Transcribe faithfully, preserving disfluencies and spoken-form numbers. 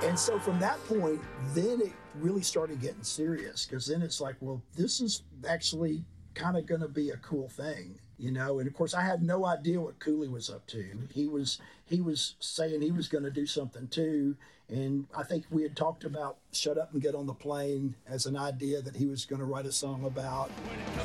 And so from that point, then it really started getting serious, because then it's like, well, this is actually kind of going to be a cool thing, you know. And of course, I had no idea what Cooley was up to. He was he was saying he was going to do something too, and I think we had talked about "Shut Up and Get on the Plane" as an idea that he was going to write a song about.